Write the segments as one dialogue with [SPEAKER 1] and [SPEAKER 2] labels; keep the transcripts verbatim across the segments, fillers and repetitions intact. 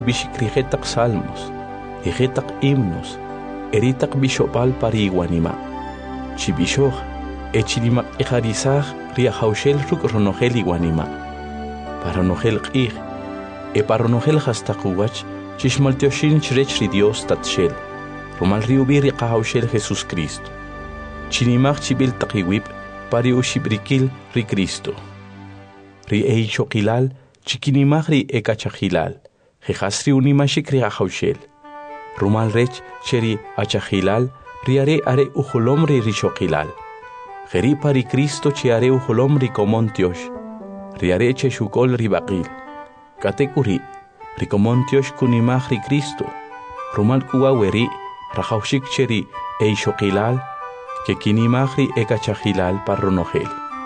[SPEAKER 1] bishikrijetak salmos, ejetak himnos, eritak bishopal pariwanima. Chibishoj, echilimak ejarizaj riajaushel ruk ronogel iwanima. Paronogel qij, e paronogel hastakuwach, chishmaltioshin chrech ri Dios tatshel. Romal riubiri qahaushel Jesús Cristo. Chinimaj chibil taqiwib, pari ushibrikil ri Cristo. Ri eichokilal, chikinimaj ri ekachajilal. Jejasri unimashik ri ahaushel. Rumal rech cheri achajilal, riare are ujolom ri rishokilal. Jeri pari Cristo chiare ujolom ri komontiosh. Riare cheshukol ri baqil. Katekuri, ri komontiosh kunimaj ri Cristo. Rumal kuwa weri, rajaushik cheri eishokilal, que kinimaj ri ekachajilal parronogel.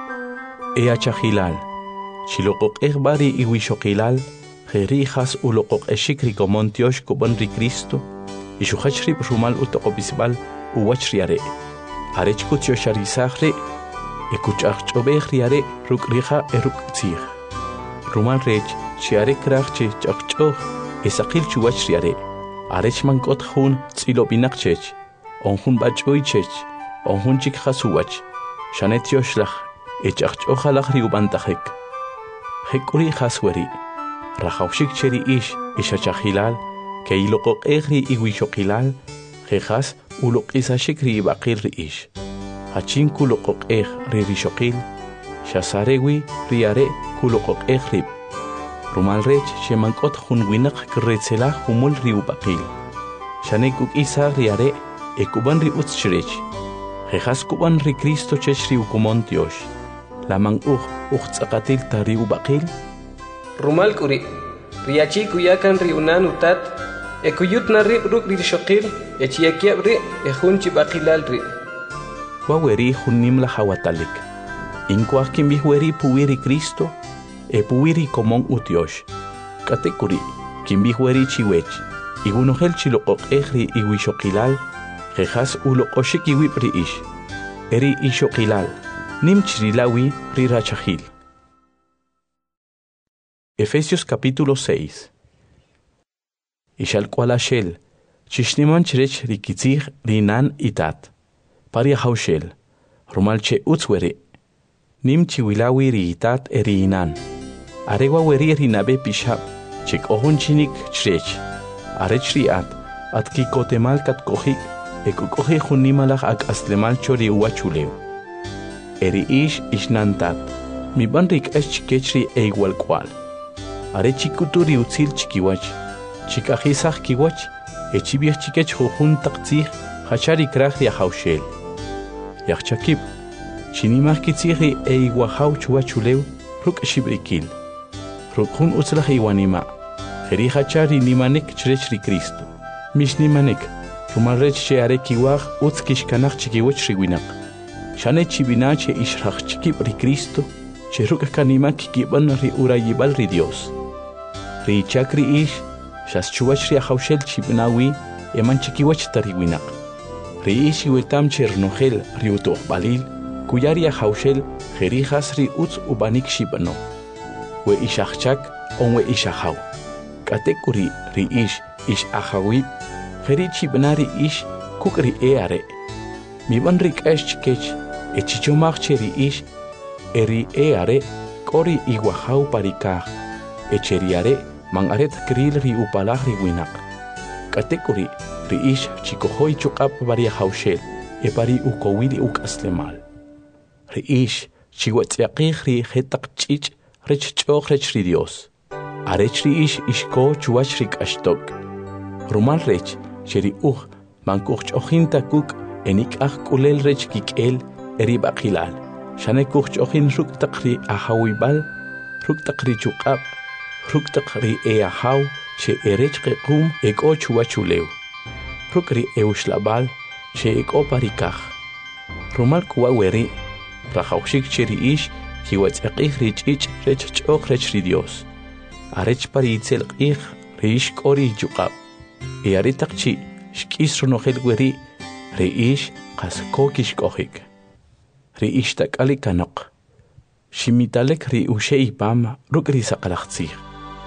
[SPEAKER 1] E achajilal, chilokok ekbari iwishokilal, Jerijas ulokok eshikri komontiosh kuban ri Cristo, ishuhachri rumal utokobisbal uwachriare. Arech kutiosharizaje, ekuchachobejriare rukrija eruktzig. Rumal rech, chiare krachche chachchoh, esakil chuachriare. Arech mankot hun tzilobinakchech, onhun bachoichech, onhun chikhasuach, shanetioslach, echachchohalach riubantajek. Hekuri hasweri. Rajaushik cheri ish ishachajilal, que ilokok egri iwishokilal, jejas ulok isashikri ibaqil ri ish. Hachin kulokok eg ri rishokil, shasarewi riare kulokok egrib. Rumal rech shemankot hunwinak kretzela humul ri ubaqil. Shanekuk isa riare ekuban ri utschrech. Jejas kuban ri Cristo chech ri ukumontiosh. Lamang uj uchtakatil tari ubaqil.
[SPEAKER 2] Rumal kuri, riachi kuyakan riunan utat, ekuyut na ri ruk ri shokil, echiakiab ri, ehun chibakilal ri.
[SPEAKER 1] Waweri hunim la hawatalik. Inkwak kimbihweri puwiri Cristo, e puwiri komon utiosh. Katekuri, kimbihweri chiwech, igunohel chilokok egri iwishokilal, jejas ulokoshik iwipri ish. Eri ishokilal, nim chirilawi ri rachahil. Efesios capítulo seis. Ishal kualashel, chishniman chrech rikitzig rinan itat. Paria haushel, rumalche utzwere. Nim chiwilawi riitat eriinan. Arewa weri rinabe pishab, chik ohun chinik chrech. Arech riat, at kikotemal kat kohik, ekukohe junimalach ak aslemal chori uachulew. Eri ish ishnantat, mi banrik es chikechri e igual cual. Are chikuturi utzil chikiwach, chikajizaj kiwach, echibiach chikech jujun taktzig, hachari krach ya haushel. Yachchakib, chinimach kitzigi e iguajau chuachulew, ruk shibrikil. Rukun utzlach iwanima, jeri hachari nimanek chrechri Cristo. Mish nimanek, rumalrech sheare kiwaj utzkishkanach chikiwach riwinak. Shane chibinache ishrach chikib ri Cristo, cheruk kanimak kiban ri urayibal ri Dios. Ri chakri ish, shas chuwach ri ahaushel chibnawi, eman chikiwach tariwinak. Ri ish iwetam chernogel ri utoh balil, kuyari ahaushel, jerijas ri utz ubanik shibano. We ishachchak, on we ishahaw. Katekuri ri ish, ish ahawib, jeri chibnari ish, kuk ri eare. Miban rik esh chikech, e chichomach cheri ish, eri eare, kori iguahaw parikaj. Echeriare, man aret kril ri upalah ri winak. Katekuri, ri ish chikohoy chukap varia haushel, e pari ukowili uk aslemal. Ri ish chiwatziakij ri jetak chich, rech chok rech ri Dios. Arech ri ish ishko chuach rik ashtok. Rumal rech, cheri uj, man kuch ochinta kuk, enik aj kulel rech kikel, eri bakilal. Shane kuch ochin ruk takri ahawibal, ruk takri chukap, ruk takri eahaw, che erech qequm eko chuachulew. Ruk ri eushlabal, che eko parikaj. Rumal kuwa weri, rajaushik cheri ish, kiwatzaqij ri chich rech chok rech ri Dios. Arech pari itzelqij ri ish kori chukap. E aritakchi, shkis ronogel weri, ri ish qas kokish kohik. Ri ish takali kanok. Shimitalek ri ushei pam ruk ri saqalaqtzij.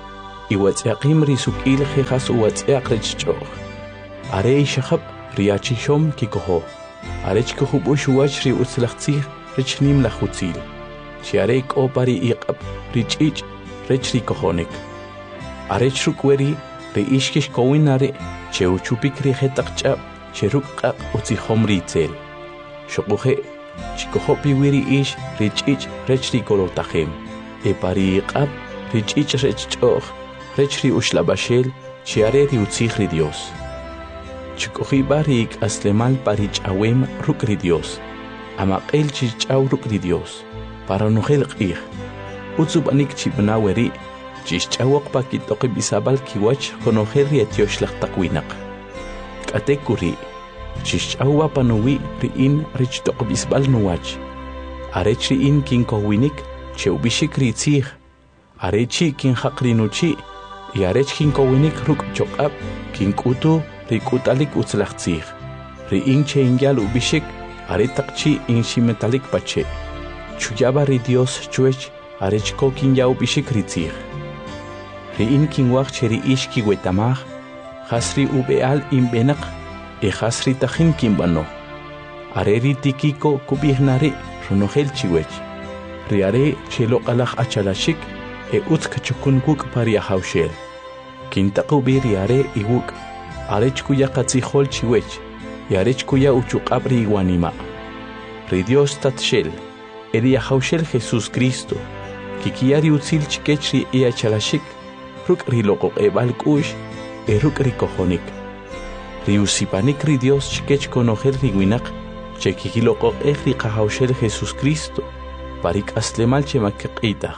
[SPEAKER 1] iwatz'yaqim risuk'il jejas uwatz'yaq rechch'oq. Are ishaqab riachishom kikoho. Arech kuhubush uwach ri utzlaqtzij rechnim lajutzil. Chiare ik'opari iqab rich'ich rech rikohonik. Arech rukweri ri ishkish kowinare cheuchupik ri jetaqch'ab cheruk qaq utzijom ritzel. Shoquje chikohopi wiri ish rich'ich rech rikolotajem. Epari iqab rich'ich rechch'oq rech ri ushlabashel chiare ri utzij ri Dios. Chikojiba ri ik'aslemal pari ch'awem ruk' ri Dios. Amaq'el chich'aw ruk' ri Dios. Para nojel q'ij. Utzubanik chibnaweri chich'awaq pa kitoqib isabal kiwach konojel ri etioxlaq winaq. K'atek kuri chich'awa panuwi ri'in rich toqib isbal nuwach. Arech ri'in kinkowinik cheubishik ri tzij. Arechi kinjaq ri nuchi y arech kinkowinik ruk' choq'ab kink'utu ri k'utalik utzlaq tzij. Ri'in che inyal ubishik aretaqchi inximetalik pache. Chuyaba ri Dios chuech arech ko kinyau bishik ri tzij. Ri'in kinwaq che ri ish kiwetamaj jasri ubeal inbenaq e jasri tajin kinbano. Are ri tikiko kubihnari runojel chiwech. Ri are che loqalaj achalashik e utz kachukun kuk pari ahawshel. Kintaqu bi ri are iwuk arech kuya qatzijol chiwech y arech kuya uchuqab ri iwanima. Ri Dios tatshel eri ahawshel Jesús Cristo kikiyari utzil chikech ri e achalashik ruk' ri loqoq ebal k'u'x e ruk' ri kojonik. Ri usipanik ri Dios chikech konojel ri winaq che kikiloqoq ej ri qahawshel Jesús Cristo parik aslemal che makq'itaj.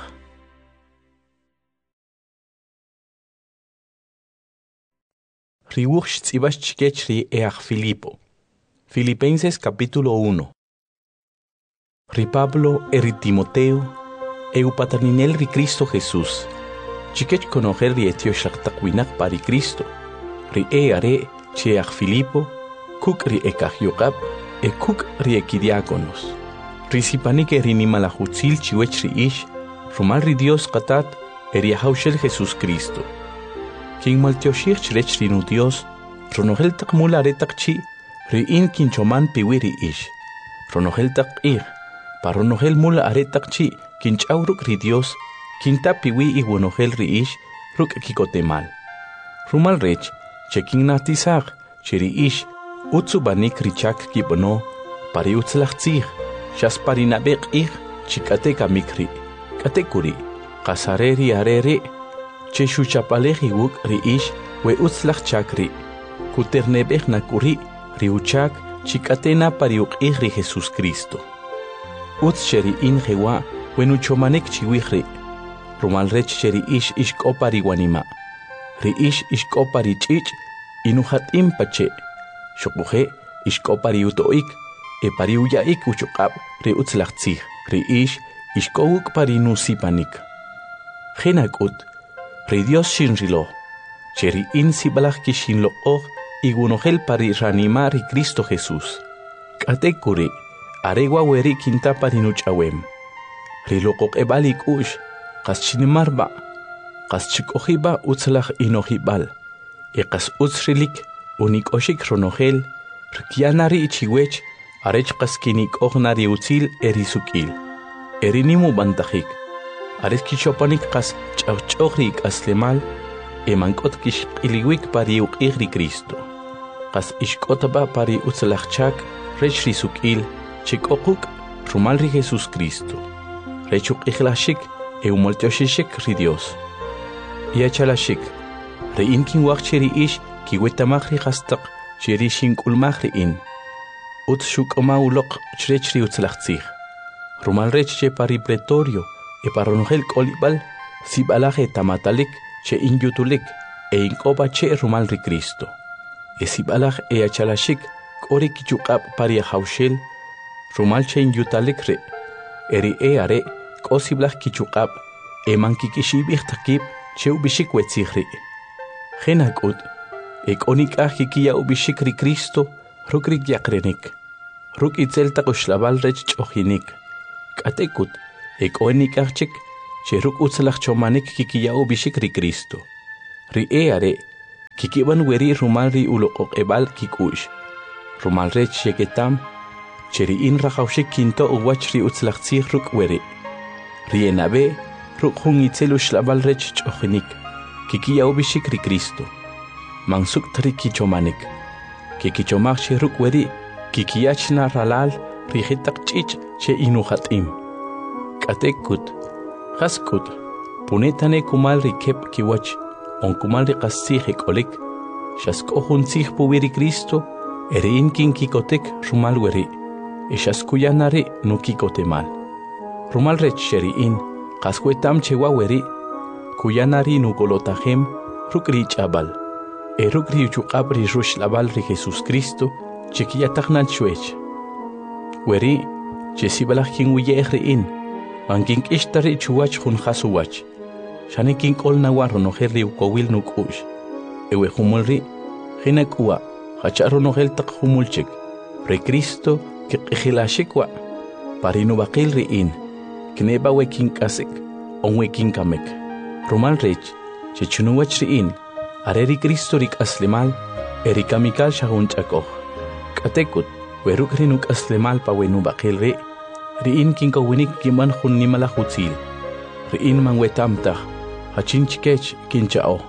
[SPEAKER 1] Ri wuqx tz'ibax chikech ri eaj Filipo. Filipenses capítulo uno. Ri Pablo e ri Timoteo e upataninel ri Cristo Jesús. Chikech konojel ri etioxlaq winaq pari Cristo. Ri e are che eaj Filipo kuk ri ekajyoqab e kuk ri ekidiáconos. Ri sipanik e ri nimalajutzil chiwech ri ish rumal ri Dios qatat e ri ahawshel Jesús Cristo. Kin maltioshir chrech ri nu Dios ronojel taqmul aretaqchi ri in kinchoman piwi ri ish. Ronojel taq'ij pa ronojel mul aretaqchi kinch'aw ruk' ri Dios kinta piwi iwonojel ri ish ruk' kikotemal. Rumal rech che kinnahtisaj che ri ish utzubanik ri chak kibono pari utzlaq tzij xas pari nab'eq'ij chik'ate kamik ri k'ate kuri qasare ri are ri che xuchapalej iwuk' ri ish we utzlaq chak ri kuterneb'ej nakuri ri uchak chik'atena pari uq'ij ri Jesús Cristo. Utz che ri in jewa wen uchomanik chiwij ri rumal rech che ri ish ixk'opa ri wanima. Ri ish ixk'opa ri ch'ich' inuhat'im pache. Xoquje ixk'opa ri uto'ik e pari uya'ik uchuq'ab ri utzlaq tzij. Ri ish ixk'owuk pari nusipanik. Jena k'ut ri Dios xinrilo che ri in sibalaj kixinloq'oj iwunojel pari ranima ri Cristo Jesús. K'ate kuri are waweri kinta pari nuch'awem. Ri loqoq'eb'al ik'u'x qas chinimarba qas chik'ojiba utzlaj inojib'al e qas utz rilik unik'oxik ronojel rikyana ri chiwech arech qas kinik'ojna ri utzil e ri suk'il e ri nimub'antajik arech kichopanik qas ch'awch'oj ri ik'aslemal e mank'ot kixq'iliwik pari uq'ij ri Cristo qas ixk'otba pari utzlaj chak rech ri suk'il chik'oquk rumal ri Jesús Cristo rech uq'ijlajxik e umoltioxixik ri Dios. Iachalashik ri in kinwaq che ri ish kiwetamaj ri qastaq che ri xink'ulmaj ri in. Utz xuk'oma uloq chrech ri utzlaj tzij. Rumal rech che pari pretorio e paronojel k'olib'al sib'alaj e tamatalik che in yutulik e ink'oba che rumal ri Cristo. E sib'alaj e achalashik k'ori kichuq'ab pari ahawshel rumal che in yutalik ri. E ri e are k'osiblaj kichuq'ab e mankik'ixib'ij taqib che ubishik wetzij ri. Jena k'ut e k'onik'aj kikiya ubishik ri Cristo ruk' ri kyaqrenik. Ruk' itzel taq uxlab'al rech ch'ojinik. K'ate k'ut e k'onik'aj chik che ruk' utzlaj chomanik kikiya ubishik ri Cristo. ri e are kikiban weri rumal ri uloqoq ebal kikush rumal rech sheketam cheri in rakhawshik kinto uwach ri utzlaqtsig ruk weri ri enabe ruk hun itzelu shlabal rech chokhnik kikiyaw bishik ri Cristo mansuk tri kichomanik kikichomach che ruk weri kikiyachna ralal ri hitaq chich che inuhatim katekut khaskut punetane kumal ri kep kiwach on kumal ri qasih ekolik shasko hunzih puwiri Cristo erin kin kikotek rumal weri ishaskuyanari no kikotemal rumal rech sheriin qaswetam chewa weri kuyanari no golotahem rukri chabal e rukri chuqab ri rush labal ri Jesus Cristo chekiyataqnan chwech weri chesibalaj kin wiyehrin mankin ishtari chuwach hun khasuwach shani kin kolna warro no herri ukowil no kush ewe humulri hinakwa hacharo no hel taq humulchik re Cristo que qihilashikwa parino baqil riin kneba wekin kasik on wekin kamek rumal rech chechunuwach riin areri Cristo rik aslemal erikamikal shahun chakoj katekut werukrinuk aslemal pa wenu baqil ri riin kin kowinik kiman hun nimala hutzil riin man wetamta hachin chikech kinchao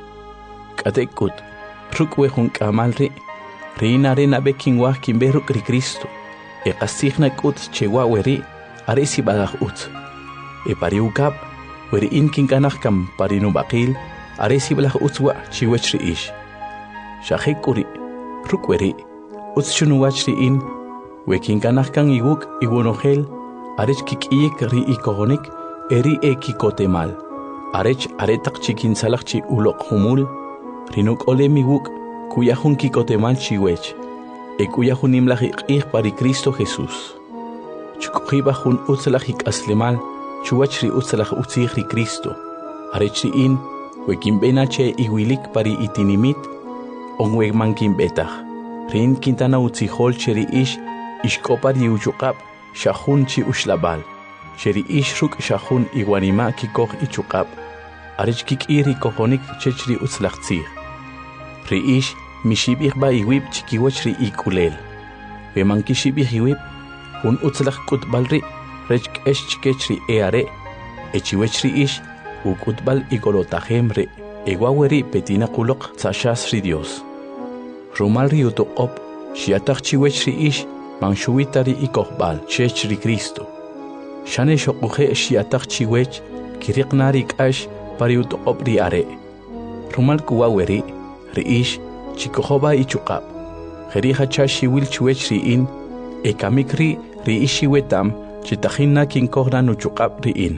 [SPEAKER 1] katekut rukwe hun kamal ri riin arena bekin wah kimberuk ri Cristo e qasigna kut chewa weri aresi balaj ut e pariukap weri in kin kanaj kam parinu baqil aresi balaj utwa chiwech riish shahikuri rukweri utchunuwach riin wekin kanaj kan iwuk iwonogel arech kikiyek ri ikogonik eri ekikotemal arech aretaq chikin salaqchi uloq humul rinuk olemiwuk kuyahun kikotemal chiwech ekuya hunim la hiqih pari Cristo Jesús chukuhiba hun utzlaj aslemal chuwachri utzlaj utzihri Cristo arechri in wekin benache iwilik pari itinimit on wegmankin betah rin kintana utzihol cheri ish ishkopari uchuqab shahun chi ushlabal cheri ish ruk shahun iwanima kikoj ichuqab arech kikiri kojonik chechri utzlaj tzih ri ish mishibih ba iwib chikiwach ri ikulel beman kishibih iwib hun utzlaj kutbal ri rech kesh chikech ri eare echiwech ri ish u kutbal igolotajem ri egwaweri petina kulok tsashas ri Dios rumal ri utoqop shiataq chiwech ri ish manshuwitari ikojbal chech ri Cristo shane shoquje shiataq chiwech kiriqnari kash pari utoqop ri are rumal kuwaweri ri ish chikohoba ichuqab jerija chashi wil chuech riin ekamikri ri ishiwetam chitahina kinkogran uchuqab riin.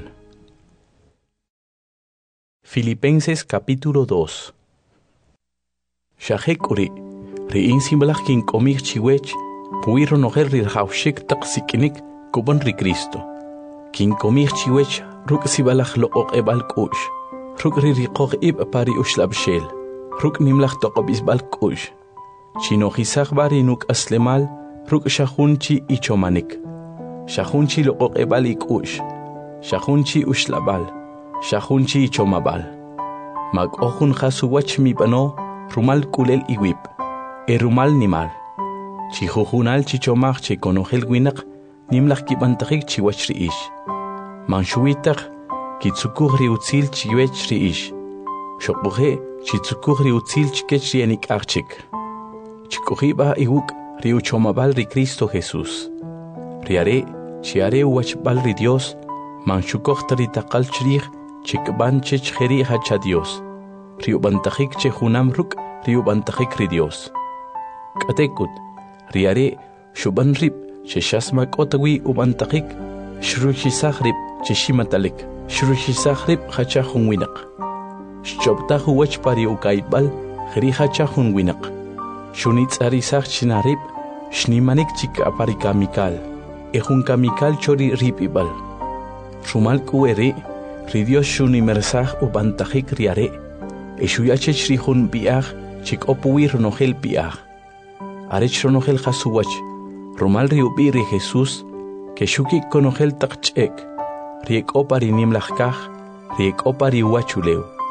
[SPEAKER 1] Filipenses capítulo dos. Shahekuri riin simbalaj kinkomik chiwech puiro noher ri hawshik taqsikinik kuban ri Cristo kinkomik chiwech ruk sibalaj loqoq ebal kush ruk ri riqoq ib pari ushlabshel ruk nimlaj toqobis balkush chino hisaq bari nuk aslemal ruk shahunchi ichomanik shahunchi loqoq ebal ikush shahunchi ushlabal shahunchi ichomabal mag ohun khasuwach mi bano rumal kulel iwib e rumal nimal chihujunal chichomach che konojel winak nimlaj kibantajik chiwach riish manshuitaq kitsukuj ri utzil chiwech riish shokbuje chitsukuj ri utzil chikech rienik archik chikujiba iwuk ri uchomabal ri Cristo Jesús riare chiare uwachbal ri Dios manshukoj tari taqal chrij chikban chech jeri hacha Dios ri ubantajik che junam ruk ri ubantajik ri Dios katekut riare shuban rib che shasma kotawi ubantajik shruchisaj rib che shimatalik shruchisaj rib hacha junwinak Shchopta huwach pari ukaibal jeriha chahun winak shunitz arisach chinarib shnimanik chika pari kamikal ejun kamikal chori ripibal rumal kuere ridios shunimersaj ubantajik riare eshuyache shrihun biaj chik opuir nogel biaj arech nogel hasuwach rumal riubiri Jesús que shukik konogel takchek riek opari nimlajkaj riek opari wachuleu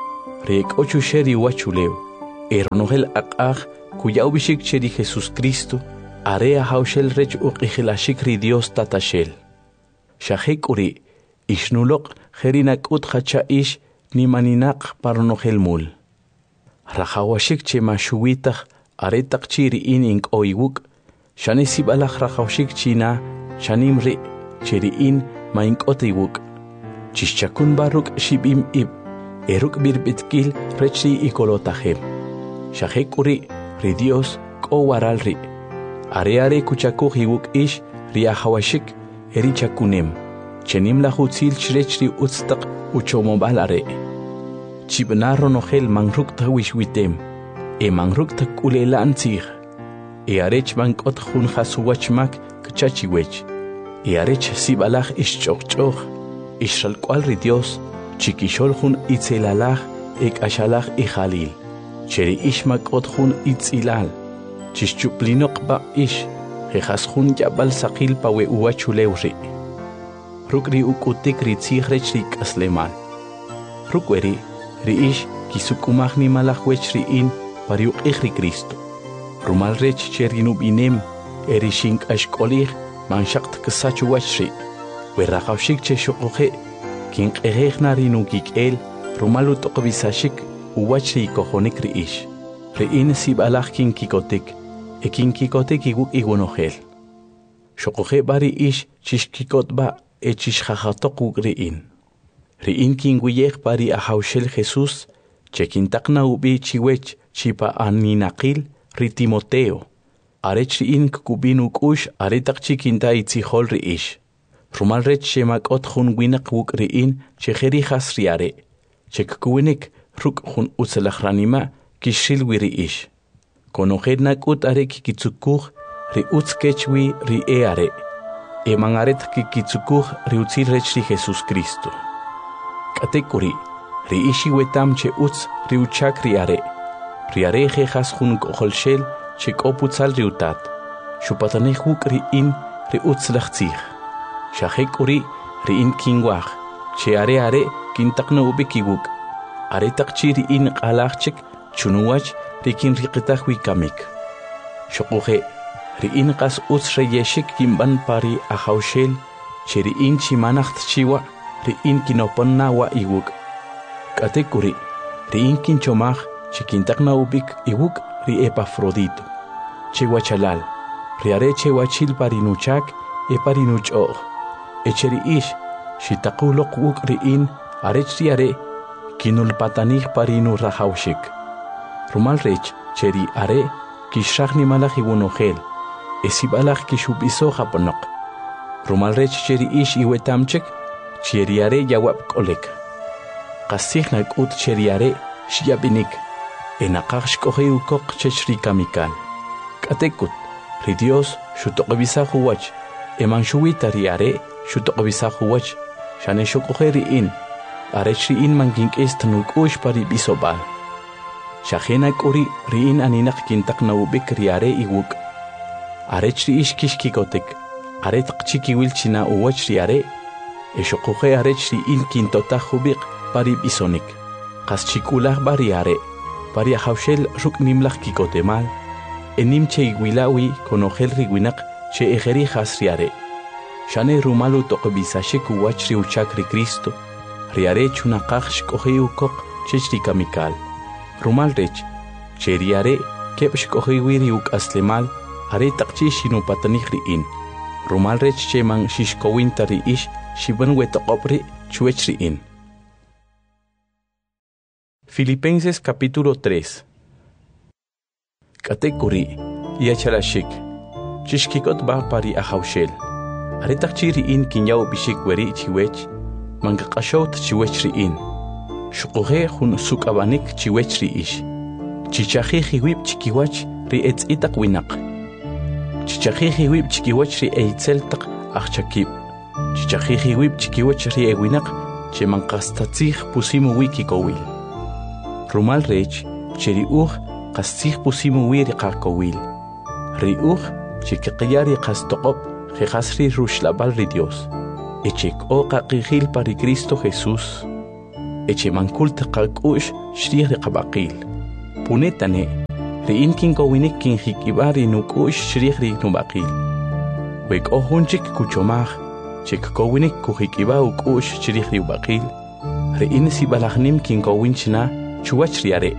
[SPEAKER 1] Rek ocho sheri wachuleu. Eronogel akag kuya ubishik cheri Jesus Cristo. Area haushel rech uqihilashik ri Dios tatashel. Shahek uri ishnulok herinak ut hacha ish ni maninak paronogel mul. Rajawashik chema shuwitach aretak chiri in ink oiwuk. Shani sibalach rajawashik china shanim ri chiri in ma ink otiwuk. Chishchakun baruk shibim ib. Eruk birbitkil rechi ikolotahem. Shahek uri ri Dios ko waral ri. Are are kuchaku hiwuk ish riahawashik eri chakunem. Chenim la hutzil chrechri utstak uchomobal are. Chibnaro nogel mangruk tawish witem. E mangruk tak ulela antzig. E arech bankot hun hasuwachmak kchachiwech. E arech sibalach ish chokchoch. Ishal kwal ri Dios. Chikishol hun itzelalach ek ashalach i khalil. Cheri ishmak ot hun itzilal. Chischuplinok ba ish, jejas hun yabal sakil pa we uachulewri. Rukri ukutik ri tsigrech ri kaslemal. Rukweri, ri ish kisukumach ni malachwech ri in pariuk ri Cristo. Rumal rech cherinub inem, eri shink ashkolich, manshakt kasachu wachri. We rakawshik che shokoche, kink erech na rinugik el, rumalu tokobisashik, uwachri kohonik ri ish. Ri in sibalach kin kikotik. Ekin kikote kiguk iguanogel. Shokoje bari ish chishkikot ba e chishjajatok riin. Riin kinguyek bari ahaushel Jesus, chekintakna ubi chiwech chipa aninakil ri Timoteo. Arech riin kukubinuk ush aretak chikinta itzihol riish. Rumal rech shemakot hun winak wuk riin chejeri hasriare. Chekkuwinik ruk hun utzelachranima kishil wiriish. Konojer nakut are kikitsukuj ri utskechwi ri eare. E mangaret kikitsukuj ri utzirech ri Jesus Cristo. Katekuri ri ishi wetam che utz ri uchak ri are. Ri are jejas jun koholshel che koputzal ri utat. Shupataneh wuk ri in ri utzlachtzig. Shahekuri ri in kingwach. Che are are kintakna ubikiwuk. Are takchi ri in qalachchik chunuwach rikin riqitah wikamik. Shokuhe, riin qas uts reyeshik kimban pari ahaushel, che riin chimanacht chiwa, riin kinoponna wa iwuk. Katekuri, riin kinchomach, chikintakna ubik iwuk ri Epafrodito. Chewachalal, riare chewachil parinuchak, e parinuchoch. Echeri ish, shitakulok wuk riin, arech riare, kinulpatanich parinu rahaushik. Rumal rech, cheri are, kishach ni malach iwunogel, esibalach kishubiso japonok. Rumal rech cheri ish iwetamchek, cheri are yawap kolek. Kasihnak ut cheri are, shiabinik, enakach shkohe ukok chechri kamikal. Katekut, ri Dios, shutokobisa huwach, eman shuwita ri are, shutokobisa huwach, shane shokohe ri in, arech ri in mangink estanuk ush pari bisobal. Shahena kuri riin aninak kintak na ubik riare iwuk. Arech ri ish kishkikotek. Aretak chikiwil china uwach riare. Eshokuhe arech ri in kintota hubik pari bisonik. Kas chikulah bariare. Pari ahaushel ruk nimlach kikotemal. Enim che igwilawi konogel riwinak che ejeri hasriare. Shane rumalu tokobisashik uwach ri uchak ri Cristo. Riare chunakach shkohe ukok chechri kamikal. Rumal rech, cheriare, kepsh kohiwiri uk aslemal, are takchi shinu patanich riin. Rumal rech cheman shishkowinta ri ish, shiban wetokopri chuech riin. Filipenses capítulo tres. Katekuri, yachalashik, chishkikot ba pari ahaushel. Are takchi riin kinyaw bishik weri chiwech, mangakashot chiwech riin. Shukuhe hun sukabanik chiwech ri ish. Chichahi hiwib chikiwach ri etz itak winak. Chichahi hiwib chikiwach ri eitzeltak achchakib. Chichahi hiwib chikiwach ri ewinak che mankastatzig pusimu wiki kowil. Rumal rech cheri uj kastzig pusimu wiri kakowil. Ri uj chikikiyari kastokop jehasri rushlabal ri Dios. Echek o kakihil pari Cristo Jesús. eche mankult qalk'u'x xrij ri qab'aqil punetane ri'in kinkowinik kinjik'ib'ari nuk'u'x xrij ri nub'aqil we k'o jun chik kuchomaj che kkowinik kujik'ib'a uk'u'x chirij ri ub'aqil ri'in sib'alajnim kinkowin chna chuwach ri are'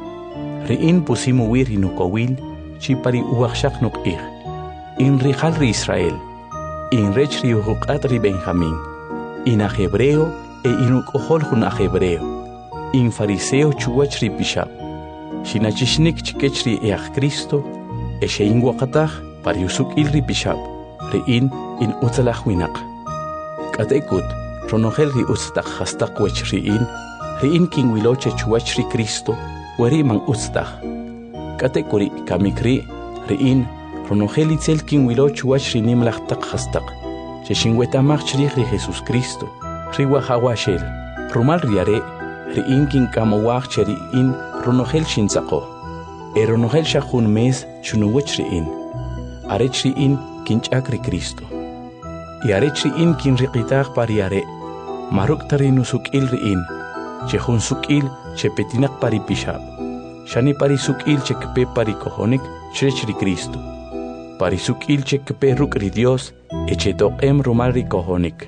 [SPEAKER 1] ri'in pusim uwi ri nukowil chi pari uwajxaq nuk'ij in rijal ri Israel in rech ri ujuq'at ri Benjamín in aj hebreo e in uk'ojol jun aj hebreo in fariseo chuwach ri pixab' xinachixnik chikech ri e aj Cristo e xe'in waqataj pari usuk'il ri pixab' ri'in in utzalaj winaq k'atek'ut ronojel ri utz taq jastaq wech ri'in ri'in kinwiloche chuwach ri Cristo weri man utz taj k'atek'uri kamik ri' ri'in ronojel itzel kinwilo chuwach ri nim laj taq jastaq che xinwetamaj chrij ri Jesús Cristo ri wajawaxel rumal ri are' ri'in kink'amowaj che ri'in ronojel xintz'aqoj e ronojel xa jun mes xunuwech ri'in arech ri'in kinch'ak ri Cristo y arech ri'in kinriqitaj pari are' maruk' ri nusuk'il ri'in che jun suk'il che petinaq pari pixab' xani pari suk'il che kpe pari kojonik chrech ri Cristo pari suk'il che kpe ruk' ri Dios e che toq'em rumal ri kojonik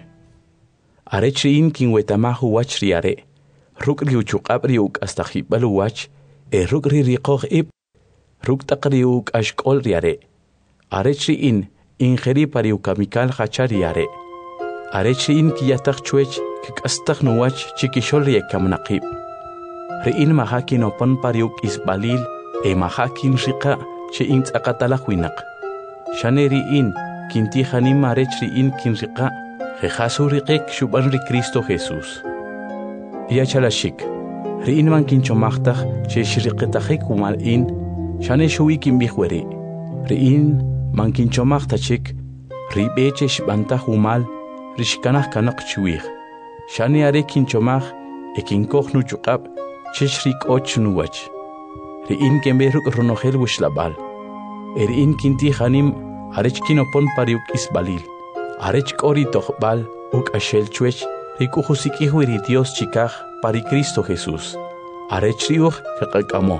[SPEAKER 1] arech ri'in kinwetamaj uwach ri are' ruk' ri uchuq'ab' ri uk'astajib'al uwach e ruk' ri riqoj ib' ruk' taq ri uk'axk'ol ri are' arech ri'in injeri pari ukamikal jacha ri are' arech ri'in kiyajtaj chwech kik'astaj nuwach chikixol ri ekamnaqib' ri'in maja kinopon pari uk'isb'alil e maja kinriqa' che intz'aqatalaj winaq xane ri'in kintijanim arech ri'in kinriqa' jejasu riqek xub'an ri Cristo Jesús yachalaxik ri'in man kinchomajtaj che xriqitajik umal'in xane xuwi kinb'ij weri' ri'in man kinchomajtaj chik rib'e che xb'antaj umal ri xkanaj kanaq chiwij xane are kinchomaj e kinkoj nuchuq'ab' che xrik'och nuwach ri'in kenb'ej ruk' ronojel wuxlab'al e ri'in kintijanim arech kinopon pari uk'isb'alil arech k'o ri tojb'al uk'axel chwech ri k'ujusik'ij wi ri Dios chikaj pari Cristo Jesús arech ri uj kaq'ak'amoj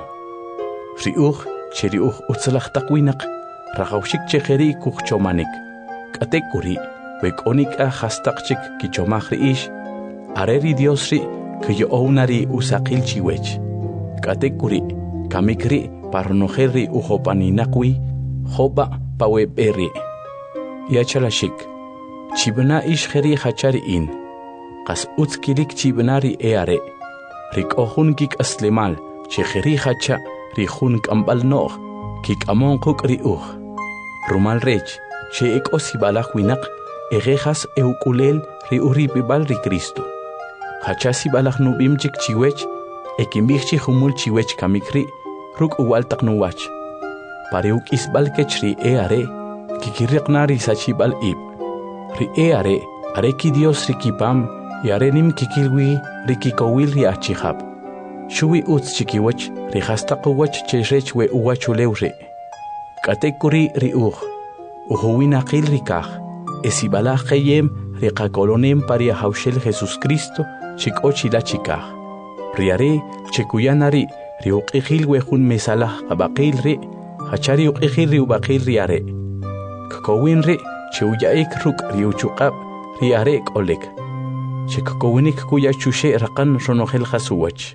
[SPEAKER 1] ri uj che ri uj utzalaj taq winaq rajawxik che jeri' kujchomanik k'atek'uri we k'o nik'aj jastaq chik kichomaj ri'ix are ri Dios ri' kiyo'owna ri usaqil chiwech k'atek'uri kamik ri' pa ronojel ri ujop'aninaq wi job'a pa web'e ri' yachalaxik chib'na ix jeri' jacha ri'in qas utz kilik chib'na ri e are' ri k'o jun kik'aslemal che jeri' jacha ri jun k'amb'al no'j kik'amon quk' ri uj rumal rech che e k'o sib'alaj winaq e jejas e uk'ulel ri urib'ib'al ri Cristo jacha sib'alaj nub'im chik chiwech e kinb'ij chi jumul chiwech kamik ri' ruk' uwal taq nuwach pari uk'isb'al kech ri e are' kikiriqna ri sachib'al ib' ri e are' are ki Dios ri kipam y are nim kikilwi ri kikowil ri achijab xuwi utz chikiwach ri jastaq uwach che rech we uwachulew ri' k'atek'uri ri uj ujuwinaqil ri kaj e sib'alaj qeyem ri qakolonem pari ajawxel Jesús Cristo chi k'o chila chikaj ri are' che kuyana ri' ri uq'ijil we jun mesalaj qab'aqil ri' jacha ri uq'ijil ri ub'aqil ri are' kkowin ri' che uya'ik ruk' ri uchuq'ab' ri are' k'olek che kkowinik kuyachuxe' raqan ronojel jasuwach.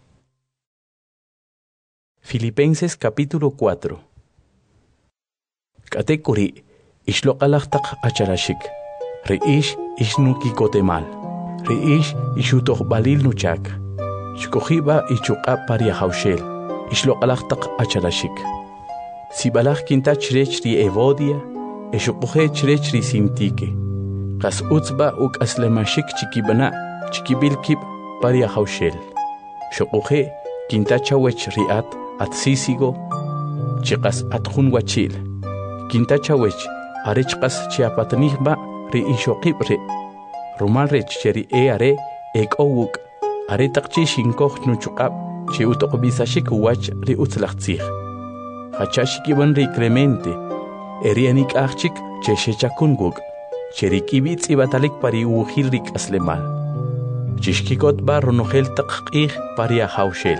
[SPEAKER 1] Filipenses capítulo cuatro. K'atek'uri ixloq'alaj taq achalaxik ri'ix ixnukikotemal ri'ix ixutojb'alil nuchak xkojib'a ichuq'ab' pari ajawxel ixloq'alaj taq achalaxik sib'alaj kintach rech ri Evodia e xuqojej chrech ri Sintique qas utzb'a uk'aslemaxik chikib'na' chikib'il kib' pari ajawxel xuqojej kintachawech ri at at Sísigo chi qas at jun wachil kintachawech arech qas chi apatnijb'a ri ixoqib' ri' rumal rech che ri e are' e k'o wuk' are taq chi xinkoj nuchuq'ab' chi utoqb'isaxik uwach ri utzlaj tzij jacha xikib'an ri Clemente e ri anik'aj chik che xechakun wuk' che ri k'ib'i tz'ib'atalik pari uwjil ri k'aslemal Chishkikot ba ronogel taqqih paria haushel.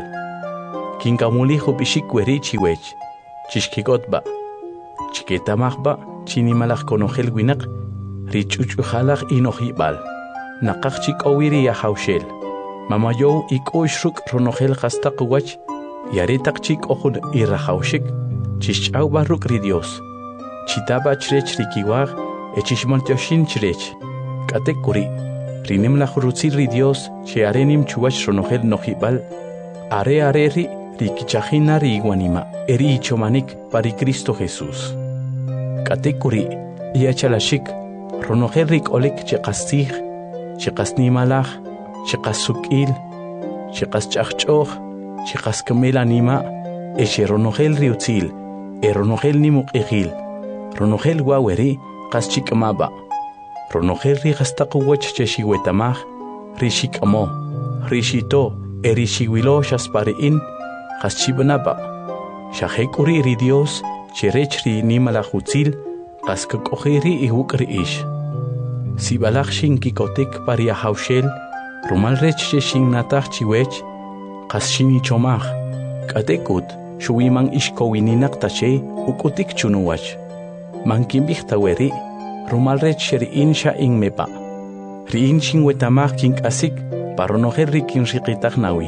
[SPEAKER 1] Kinkamuli hubishik weri chiwech. Chishkikot ba. Chiketamach ba chinimalach konogel winak. Richuchujalach inojibal. Nakach chik owiri ya haushel. Mamayo ikoishruk ronogel hastaqwach. Yaretak chik ojun irahaushik. Chishchau barruk ri Dios. Chitaba chrech rikiwag. Echishmontoshin chrech. Katek kuri. Rinem la jurutzil ri Dios, che arenim chuach ronogel nojibal, are are ri, rikichajina ri iguanima, eri ichomanik pari Cristo Jesús. Katekuri, iachalashik, ronogel rik olek chekastij, chekasnimalaj, chekasukil, chekaschachchoch, chekaskamelanima, eche ronogel riutzil, e ronogel nimuk egil, ronogel guaweri, kaschikmaba. Ronogel ri hastaqwach cheshiwetamaj, rishikamo, rishito, erishiwilo shaspariin, haschibanaba. Shahekuri ri Dios, cherech ri nimalajutzil, kaskakojeri ihukri ish. Sibalach shinkikotik paria haushel, rumalrech cheshinatach chiwech, kaschini chomaj, katekut, shuiman ishkowininak tache, ukutik chunuwach. Mankimbijtaweri, Rumalrech sheriin sha in mepa. Riin chingwetamach kink asik, paronojer rikin rikitak nawi.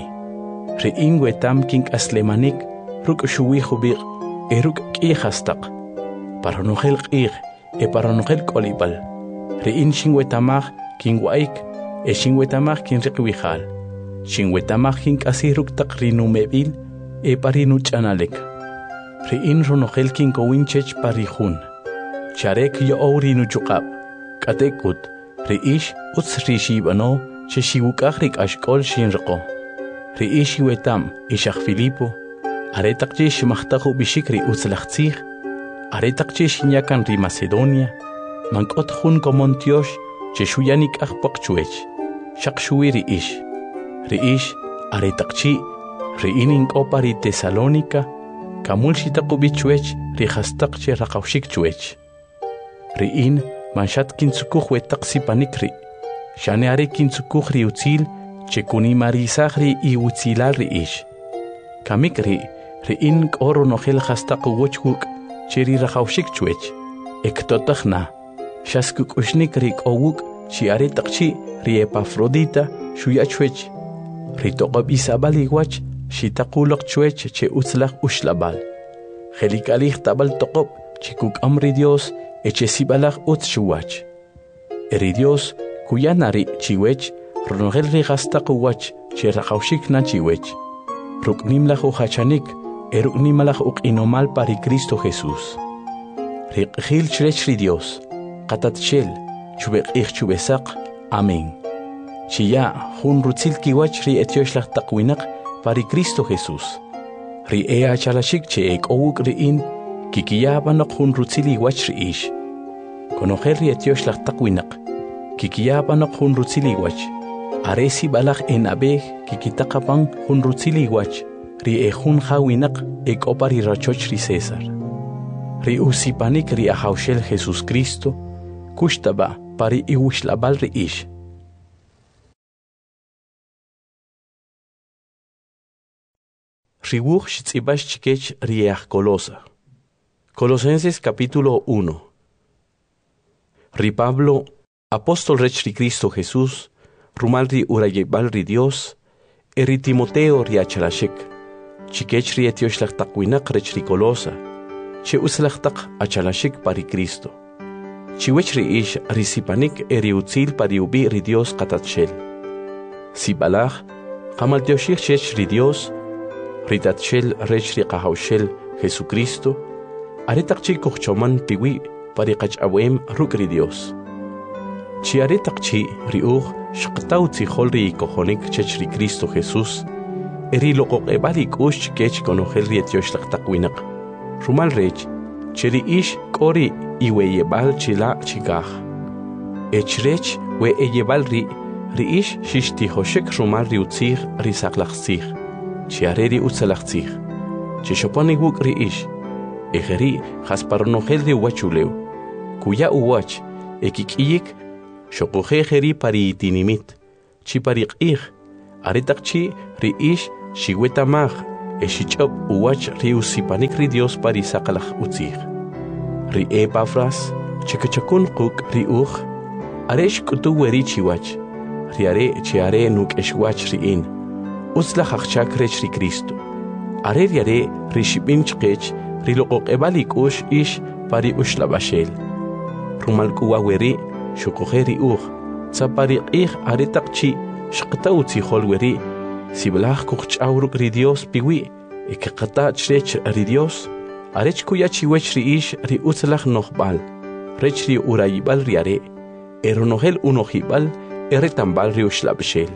[SPEAKER 1] Riin wetam kink aslemanik, ruk shuwi hubik, eruk kihastak. Paronogel kih, e paronogel kolibal. Riin chingwetamach kin waik, e chingwetamach kin rikwihal. Chingwetamach kink asiruk tak rinu mebil, e parinu chanalek. Riin ronogel kin kowinchech parihun. Charek yo ori nu chukab, katekut, riish uts rishibano, cheshiwukahrik ashkol shinrako. Riish wetam, ishach Filipo, aretakchish machtahu bishikri uts lachtzich, aretakchish inyakan ri Macedonia, mankot hun komontiosh, cheshuyanik achpakchuech, shakshui riish. Riish, aretakchi, riinin kopari Tesalónica, kamulshitaku bichuech, rihastakche rakaushik chuech. Riin manshat kinsukuj wetaqsi panikri. Shane are kinsukuj ri utzil, chekuni marisagri i utzilal riish. Kamikri, riin koro nogel hastaq wochkuk, cheri rajaushik chuech. Ektotajna, shaskuk ushnikri kowuk, chi are takchi, ri Epafrodita, shuyachuech. Ritokab isabal iguach, shitakulok chuech che utzlach ushlabal. Helikalich tabal tokop, chikuk amri Dios, echesibalach utshuwach. Eri Dios, kuyanari chiwech, ronogel rigastaqwach, cherajaushik na chiwech. Ruknimlach uhachanik, eruknimalach ukinomal pari Cristo Jesús. Riqhil chrech ri Dios, katatchel, chubekich chubesak, amén. Chiya, hun rutzil kiwach ri etioshlach taqwinak pari Cristo Jesús. Ri ea chalashik che ek owuk riin, kikiyabanok hun rutzili wach riish. Konojer ri etioshlach taqwinak, kikiyabanok hun rutzili wach. Aresi balach en abej kikitaqapan hun rutzili wach. Ri e hun hawinak ek opari rachoch ri César. Ri usipanik ri ahaushel Jesús Cristo, kushtaba pari iwushlabal riish. Ribuch shitzibash chikech riach Colosa. Colosenses capítulo uno. Ri Pablo, apóstol rech ri Cristo Jesús, rumal ri urayebal ri Dios, eri Timoteo ri achalashik, chikech ri etioshlag takwinak rech ri Colosa, che uslach tak achalashik pari Cristo. Chiwech ri ish risipanik eri utzil pari ubi ri Dios katatshel. Sibalach, kamal teoshich chech ri Dios, ritatshel rech ri kahaushel Jesucristo, aretakchi kuchchoman piwi pari kachawem rukri Dios. Chi aretakchi riuch shqtau tzihol ri kohonik chech ri Cristo Jesús, eri lokok ebalik ush kech konohel ri etioshlag takwinak. Rumal rech, cheri ish kori iwe yebal chila chigaj. Echrech we eyebal ri, ri ish shishti hoshek rumal ri utzig ri saklachzig. Chiareri utzalachzig. Chishoponi wuk ri ish. Ejeri jasparnogel de uachuleu. Kuya uwach, ekikiyik, shokojejeri pari itinimit. chi pariq'ij aretaq chi ri ish xiwetamaj e xich'ob uwach ri usipanik ri Dios pari saqalaj utzij ri Epafras chikachakun quk ri uj are xk'utu weri chiwach ri are chi are nuk'exwach ri in utzlaj aqchak rech ri Cristo are ri are ri xib'in chqech ri loqoq'eb'al ik'ux ix pari uxlab'axel rumal k'uwa weri xuqoje ri uj tzapariq'ij aretaq chi xqata utzijol weri siblaj kuqch'aw ruk' ri Dios piwi e keqata chrech ri Dios arech kuya chiwech ri ix ri utzlaj nojb'al rech ri urayib'al ri are e ronojel unojib'al e retamb'al ri uxlab'xel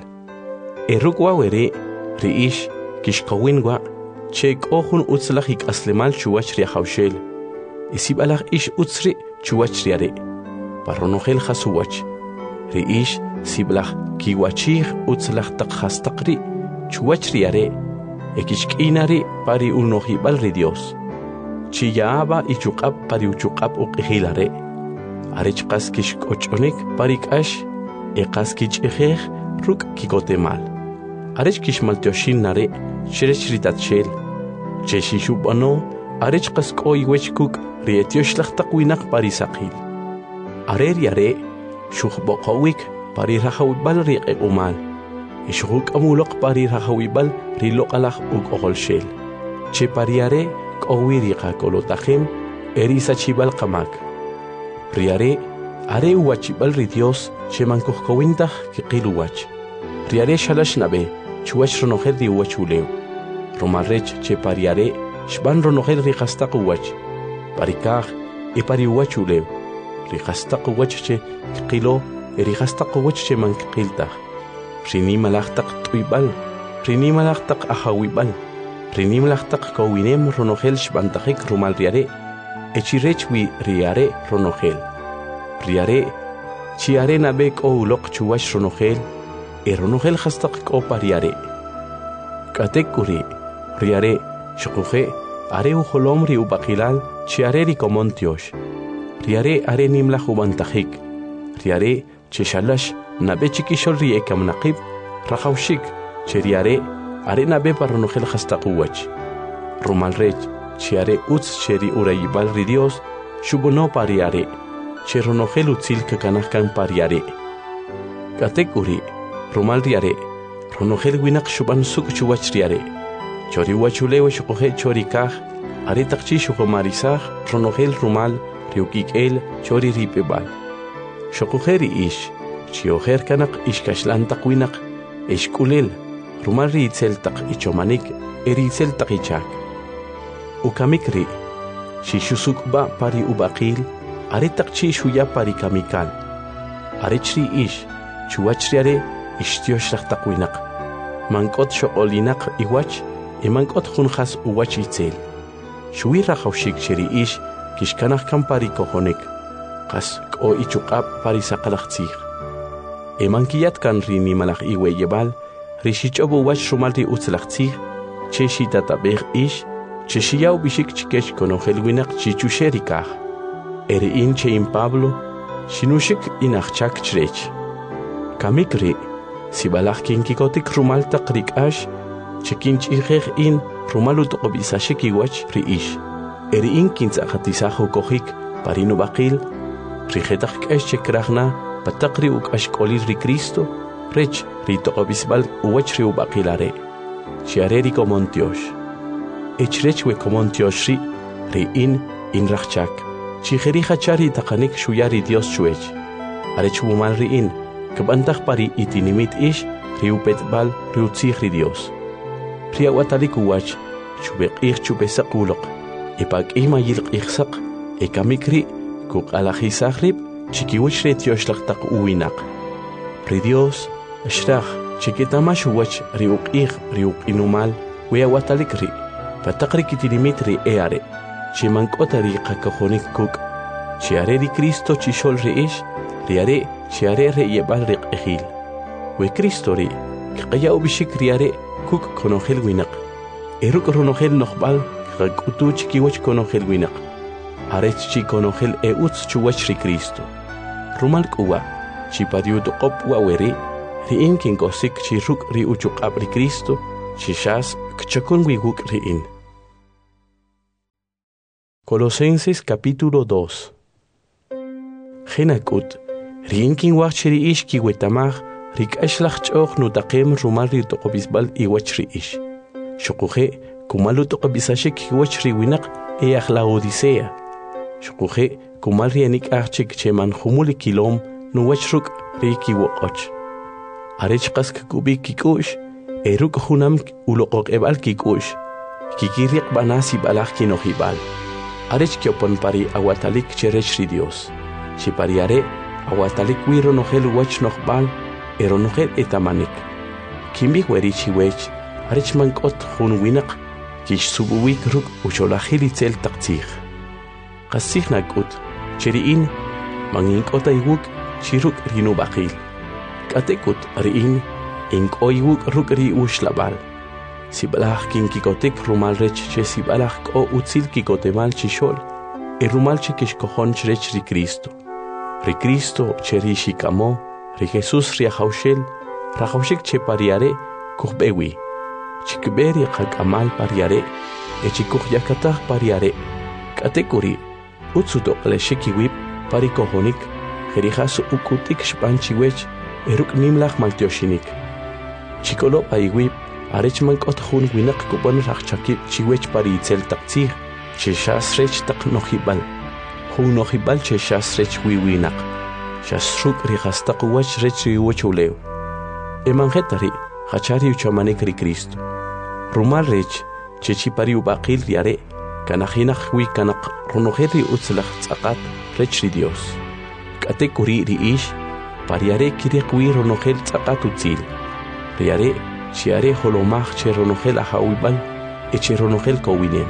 [SPEAKER 1] e ruk'wa weri ri ix kixqawin wa' che k'o jun utzlaj ik'aslemal chuwach ri ajawxel e sib'alaj ix utz ri chuwach ri are pa ronojel jasuwach ri ix siblaj kiwachij utzlaj taq jastaq ri chuwach ri are e kixk'ina ri pari unojib'al ri Dios chi ya'aba ichuq'ab pari uchuq'ab uq'ijil are arech qas kixk'och'onik pari k'ax e qas kich'ijej ruk' kikotemal arech kixmaltioxin nare xerech ri tatxel che xixub'ano arech qas k'o iwech kuk' ri etioxlaj taq winaq pari saqil are ri are xujb'oqowik pari rajawib'al ri q'eq'umal e xujuk'amuloq pari rajawib'al ri loq'alaj uk'oqolxel che pari are k'owi ri qak'olotajem e ri sachib'al qamak ri are are uwachib'al ri Dios che mankujkowintaj kiqil uwach ri are xalax nab'e chuwach ronojel ri uwach ulew romal rech che pari are xb'an ronojel ri qastaq uwach pari kaj e pari uwach ulew ri qastaq uwach che kiqilo e ri qastaq uwach che mankiqiltaj ri nimalaj taq t'uyb'al ri nimalaj taq ajawib'al ri nimalaj taq kowinem ronojel xb'antajik rumal ri are e chi rech wi ri are ronojel ri are chi are nab'e k'o uloq chuwach ronojel e ronojel qastaq k'o pari are k'atek k'u ri ri are xuquje are ujolom ri ub'aqilal chi are ri komon tiox ri are are nimlaj ub'antajik ri are che xalax nab'e chikixol ri ekamnaqib rajawxik che ri are are nab'e pa ronojel qastaq uwach rumal rech chi are utz che ri urayib'al ri Dios xub'ono pari are che ronojel utzil kakanaj kan pari are k'atek k'u ri rumal ri are ronojel winaq xub'an suk' chuwach ri are chori uwach ulew xuqoje chori kaj are taq chi xuqomarisaj ronojel rumal ri uk'ik'el chori rip'eb'al xuqoje ri ix chi ojer kanaq ixkaxlan taq winaq e xk'ulel rumal ri itzel taq ichomanik e ri itzel taq ichak ukamik ri xixusuk'b'a pari ub'aqil are taq chi xuya pari kamikal arech ri ix chuwach ri are ixtioxlaj taq winaq mank'ot xoq'olinaq iwach e mank'ot jun jas uwach itzel xuwi rajawxik che ri ix kixkanaj kan pari kojonik qas k'o ichuq'ab pari saqalaj tzij e mankiyat kan ri nimalaj iweyeb'al ri xich'ob uwach rumal ri utzlaj tzij che xitatab'ej ix che xiyaw b'ixik chikex konojel winaq chi chuxe ri kaj e ri'in che in Pablo xinuxik in ajchak chrech kamik ri sib'alaj kinkikotik rumal taq ri k'ax che kinch'ijej in rumal utoq'ob'isaxik iwach ri ix e ri'in kintz'aqatisaj ukojik pari nub'aqil ri jetaq k'ax che krajna pa taq ri uk'axk'olil ri Cristo rech ri toq'ob'isb'al uwach ri ub'aqil are chi are ri komon tiox ech rech we komon tiox ri ri'in in rajchak chi jeri jachar ri taqanik xuya ri Dios chuech arech wumal ri'in kb'antaj pari itinimit ix ri upetb'al ri utzij ri Dios ri awatalik uwach chub'eq'ij chub'esaq uloq e pak'ij mayil q'ijsaq e kamik ri kuq'alajisaj rib' chikiwach ri tioxlaj taq uwinaq ri Dios xraj chikitamax uwach ri uq'ij ri uq'inumal we awatalik ri pa taq ri kitinimit ri e are chi mank'ot ri qakojonik kuk' chi are ri Cristo chixol ri ix ri are chi are re'yeb'al ri q'ijil we Cristo ri kqaya ub'ixik ri are kuk' konojel winaq e ruk' ronojel nojb'al qak'utu chikiwach konojel winaq arech chi konojel e utz chuwach ri Cristo rumal k'uwa chi pari utoq'ob' wa weri riin kin kosik chiruk ri uchuk abri Cristo chishas kchakun wiguk riin. Colosenses capítulo dos. Genakut riin kin wachri ish ki wetamag rik ashlach chokh nutaqem rumal ri toqobisbal i wachri ish. Shukuje kumalu toqobisashik wachri winaq e akhla odisea. Shukuje kumal rianik archik cheman humuli kilom nu wachruk ri ki woqoch. Arech qask kubi kikush eruk hunam uloqoq ebal kikush. Kikiriq banasi balach kinohibal. Arech kiopon pari aguatalik cherech ri Dios. Chipariare aguatalik wiro nogel wach nohbal ero nogel etamanik. Kimbi weri chiwech arech mankot hun winaq kish subuwik ruk ucholahili tzel taqtih. Qasih nakut cheriin manginkot aywuk chiruk rinu baqil. Katekut riin inkoywuk ruk ri ushlabal. Sibalach kin kikotek rumal rech che sibalach ko utzil kikotemal chishol e rumal che kishkohon rech ri Cristo. Ri Cristo che ri shikamo, ri Jesus ri haushel, rahaushik che pariare kuhbewi. Chikberi qakamal pariare, e chikuh yakatah pariare. Katekuri utsuto qleshikiwip parikohonik, jerijas ukutik shpanchiwech eruk nimlach maltioshinik. Chikolo paiwip arech mankot hun winak kupon rachakip chiwech pari itzel taqtzih, cheshas rech taq nohibal. Hun nohibal cheshas rech wiwinak. Shasruk rihastaq wach rech riwochulew. Emangetari, hachari uchamanik ri Cristo. Rumal rech, chechi pari ubaqil riare, kanajinach wi kanak runoheri utzlach tzaqat rech ri Dios. Kate kuri ri ish, pariare kirek wi runohel tzaqat utzil. Riare, chiare holomach che ronogel ahawibal e che ronogel kowinem.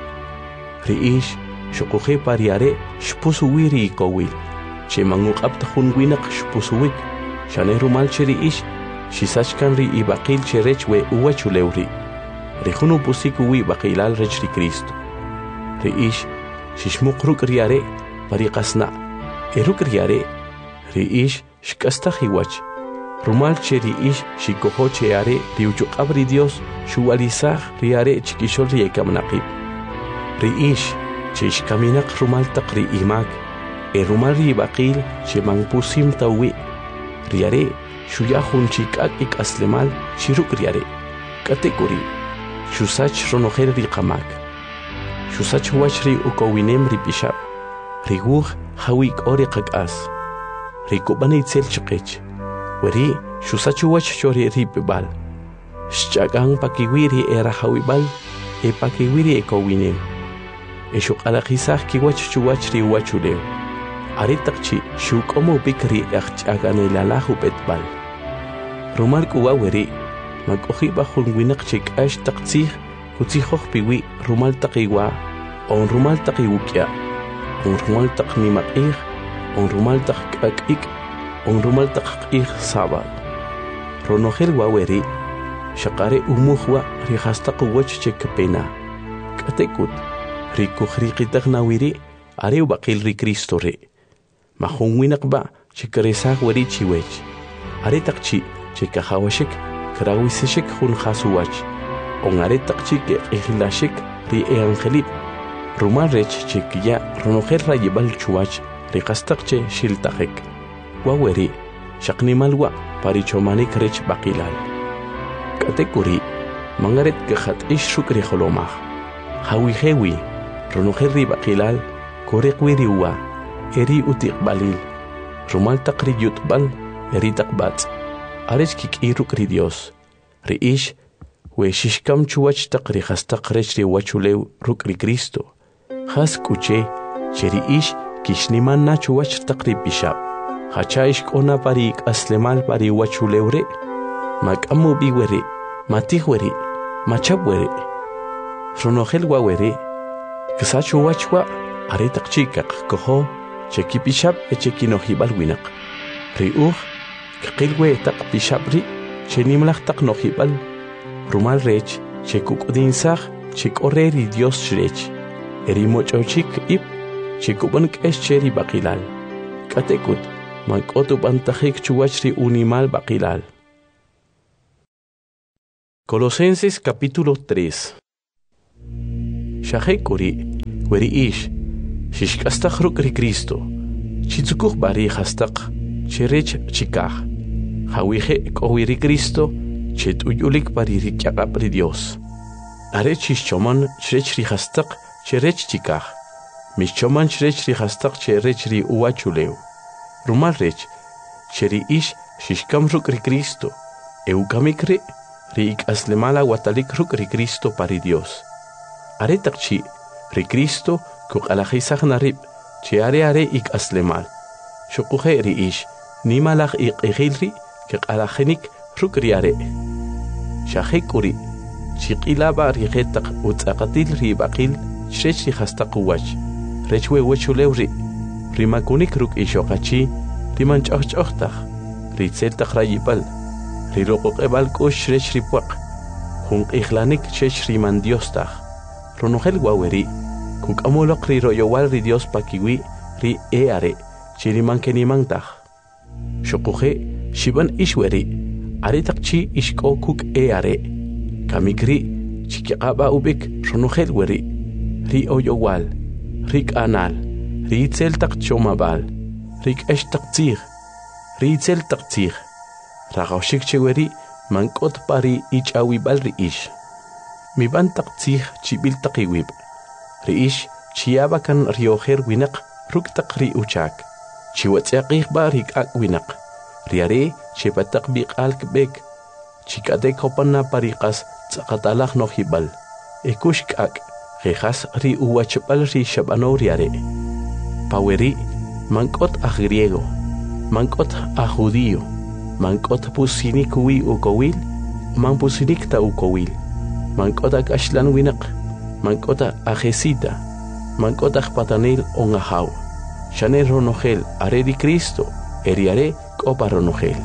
[SPEAKER 1] Riish, shokoje pariare, shpusu wiri kowil. Che manguk abtahun winak shpusuwik. Shane rumal che riish, shisachkan ri ibaqil che rech we uwachulewri. Rihunu pusiku wi baqilal rech ri Cristo. Riish, shishmukruk riare, pariqasna. Eruk riare, riish, shkastahiwach. Rumal che riish shikoho che are riuchuk abri Dios shualizah riare chikishol riekamnaqib. Riish che shkaminak rumal taqri imak e rumal ribaqil che mangpusim tawi. Riare shuyahun chikak ik aslemal shiruk riare. Katekuri shusach ronoher riqamak. Shusach wachri ukowinem ripishab. Riguh hawik ori qakas. Rikubani itzel chiqech. Weri shusachu wach chori ripibal. Shchagang pakiwiri era hawibal e pakiwiri e kowinem. E shukalakisah ki wach chuwach ri wachulew. Aritakchi shukomo bikri achchagane lalahu betbal. Rumal kuwa weri makohi bahun winak chik ash taktsih kutzihoh piwi rumal takiwa on rumal takiwukya on rumal taknimakih on rumal takakik on rumal taqqiq sabal. Ronogel waweri shaqare umuhwa rihastaq wach chekpena. Katekut rikukhriqitaq nawiri are baqil ri Cristo re. Mahun winaqba chekresaq weri chiwech. Are taqchi chekahawashik krawisishik hun khasuwach. On are taqchi ke ihlashik ri evangelip. Rumal rech chekya ronogel rayibal chuwach rihastaq shiltaqek. Waweri, shaqnimalwa parichomanik rech baqilal. Katekuri, mangaret kahat ish shukri holomah. Hawi hewi, ronoherri baqilal, korekwiri wa, eri utiqbalil. Rumal taqri yutbal, eri taqbat. Arech kikiruk ri Dios. Riish, we shishkam chuwach taqri hastaq rech ri wachulew ruk ri Cristo. Has kuche, cheri ish kishniman na chuwach taqri bishab. Hachaish kona parik aslemal pari wachulewre, makamu biwere, matihwere, machabwere. Ronogel wawere, kisachu wachwa, are takchikak koho, cheki pishab e cheki nohibal winak. Riuh, kakilwe tak pishabri, chenimlach tak nohibal. Rumal rech, chekuk udinsach, chek oreri Dios shrech. Eri mochochik ip, chekuban kesh cheri bakilal. Katekut. Mankotu bantajik chuwachri unimal baqilal. Colosenses capítulo tres. Shahekuri, weri ish, shishkastach rukri Cristo, chitzukuch bari hastaq, cherech chikach, hawije kowiri Cristo, chet uyulik bari rikyakapri Dios. Are chishchoman chrech ri hastaq, cherech chikach, mishchoman chrech ri hastaq, cherech ri uachuleu. Rumal rech, cheri ish, shishkam rukri Cristo, eukamikri, ri ik aslemala watalik rukri Cristo pari Dios. Are takchi, ri Cristo, kuk alajisach narib, che are are ik aslemal. Shukuhe ri ish, nimalach ik egilri, kik alajenik rukri are. Shahekuri, chikilaba ri getak utzakatil ri bakil, shrech ri hastakuwach, rechwe wechulewri, rimakunik ruk ishokachi, rimanch ochchochtach, ri tseltach rayibal, ri rokok ebal kush shrech ripuak, hung ihlanik shrech riman diostach. Ronogel waweri, kuk amulok ri royowal ri Dios pakiwi, ri eare, chiriman kenimantach. Shokuhe, shiban ishweri, aretakchi ishko kuk eare. Kamikri, chikaba ubik, ronogel weri, ri oyowal, rik anal, ri tseltak chomabal, rik eshtak tzir, ri tseltak tzir. Ragaushik cheweri, mankot pari ich awibal ri ish. Mi bantak tzih chibil takiwib. Riish chiabakan rioher winak ruktak ri uchak. Chiwatsiakih ba rikak winak. Riare chipatak bik alkbek. Chikadek hopan na parikas tsakatalak no hibal. Ekushkak rejas ri uwachapal ri shabano riare. Paweri mankot a griego. Mankot a judío. Mankot pusinik ui ukowil. Man pusinik ta ukowil. Mankota ashlan winak, mankota ajesita, mankota patanil ongahaw. Shane ronogel are di Cristo, eriare copa ronogel.